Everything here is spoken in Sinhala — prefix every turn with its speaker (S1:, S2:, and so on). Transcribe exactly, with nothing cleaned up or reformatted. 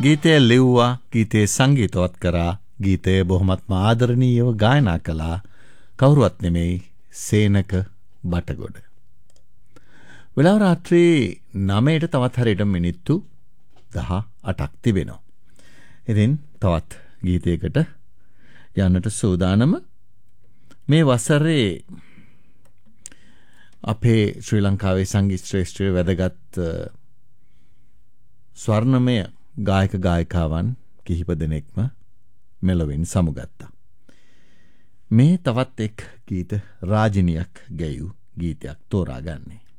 S1: ගීතය ලිව්වා, ගීතේ සංගීතවත් කරා, ගීතය බොහොමත්ම ආදරණීයව ගායනා කළා කවුරුවත් නෙමෙයි සේනක බටගොඩ. වෙලාව රාත්‍රී නවයට තවත් හරියට මිනිත්තු දහ අටක් තිබෙනවා. ඉතින් තවත් ගීතයකට යන්නට සූදානම. මේ වසරේ අපේ ශ්‍රී ලංකාවේ සංගීත ශ්‍රේෂ්ඨයේ වැදගත් ස්වර්ණමය ගායක ගායිකාවන් කිහිප දෙනෙක්ම මෙලොවින් සමුගත්තා. මේ තවත් එක් ගීත රාජිනියක් ගැයූ ගීතයක් තෝරා ගන්නේ.